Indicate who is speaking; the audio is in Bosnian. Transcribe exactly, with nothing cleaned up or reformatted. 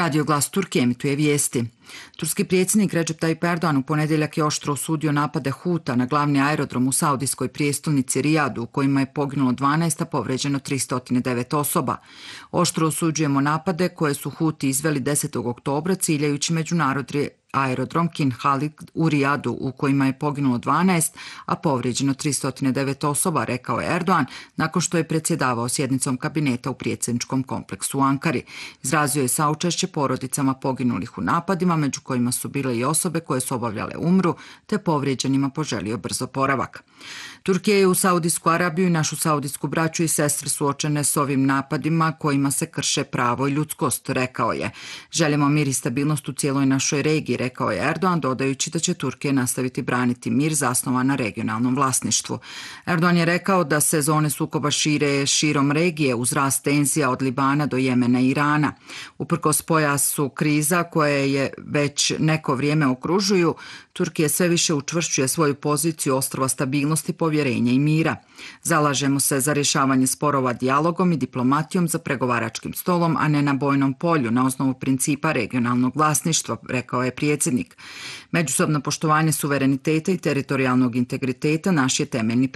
Speaker 1: Radio Glas Turke emituje vijesti. Turski predsjednik Recep Tayyip Erdogan u ponedjeljak je oštro osudio napade Huta na glavni aerodrom u saudijskoj prijestolnici Rijadu, u kojima je poginulo dvanaest, a povrijeđeno tristo devet osoba. Oštro osuđujemo napade koje su Huti izveli desetog oktobra ciljajući međunarodni aerodrom King Khalid u Rijadu, u kojima je poginulo dvanaest, a povrijeđeno tristo devet osoba, rekao je Erdogan nakon što je predsjedavao sjednicom kabineta u predsjedničkom kompleksu u Ankari. Izrazio je saučešće porodicama poginulih u napadima, među kojima su bile i osobe koje su obavljale umru, te povrijeđenima poželio brz oporavak. Turkija je u Saudijsku Arabiju i našu saudijsku braću i sestre suočene s ovim napadima kojima se krše pravo i ljudskost, rekao je. Želimo mir i stabilnost u cijeloj našoj regiji, rekao je Erdogan, dodajući da će Turkija nastaviti braniti mir zasnovan na regionalnom vlasništvu. Erdogan je rekao da se zone sukoba šire širom regije uz rast tenzija od Libana do Jemena i Irana. Uprkos pojasu kriza koje je već neko vrijeme okružuju, Turkija sve više učvršćuje svoju poziciju ostrva stabilnosti, povjerenja i mira. Zalažemo se za rješavanje sporova dijalogom i diplomatijom za pregovaračkim stolom, a ne na bojnom polju, na osnovu principa regionalnog vlasništva, rekao je predsjednik. Međusobno poštovanje suvereniteta i teritorijalnog integriteta naš je temeljni